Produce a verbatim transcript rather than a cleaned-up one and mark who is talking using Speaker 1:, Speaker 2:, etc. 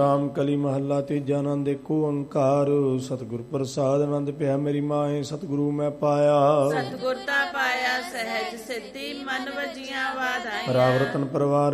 Speaker 1: ਰਾਮ ਕਲੀ ਮਹੱਲਾ ਤੀਜਾ। ਆਨੰਦ ਏਕੋ ਓੰਕਾਰ ਸਤਿਗੁਰ ਪ੍ਰਸਾਦ। ਆਨੰਦ ਪਿਆ ਮੇਰੀ ਮਾਏ ਸਤਿਗੁਰੂ ਮੈਂ ਪਾਇਆ।
Speaker 2: ਸਤਿਗੁਰ ਤਾਂ ਪਾਇਆ ਸਹਿਜ ਸਿੱਧੀ, ਮਨ ਵਜੀਆਂ ਵਾਧਾਈਆਂ।
Speaker 1: ਰਾਵ ਰਤਨ ਪਰਵਾਰ